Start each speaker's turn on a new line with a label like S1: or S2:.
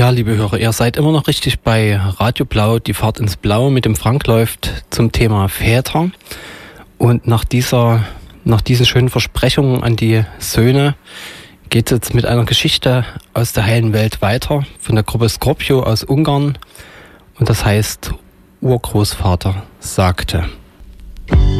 S1: Ja, liebe Hörer, ihr seid immer noch richtig bei Radio Blau. Die Fahrt ins Blaue mit dem Frank läuft zum Thema Väter. Und nach diesen schönen Versprechungen an die Söhne geht es jetzt mit einer Geschichte aus der heilen Welt weiter, von der Gruppe Scorpio aus Ungarn. Und das heißt, Urgroßvater sagte.